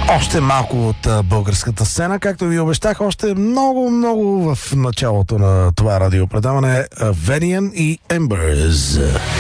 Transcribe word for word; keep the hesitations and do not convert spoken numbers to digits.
Още малко от а, българската сцена, както ви обещах, още много, много в началото на това радиопредаване. Venian и Embers.